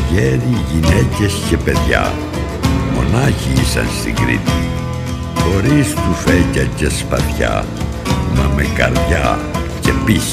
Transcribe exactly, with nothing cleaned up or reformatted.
γέροι, γυναίκες και παιδιά, μονάχοι ήσαν στην Κρήτη, χωρίς τουφέκια και σπαθιά, μα με καρδιά και πίστη.